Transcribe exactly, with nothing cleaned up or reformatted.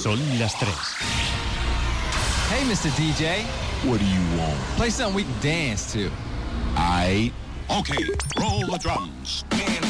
Són les tres. Hey, mister D J. What do you want? Play something we can dance to. I. Okay, roll the drums. Man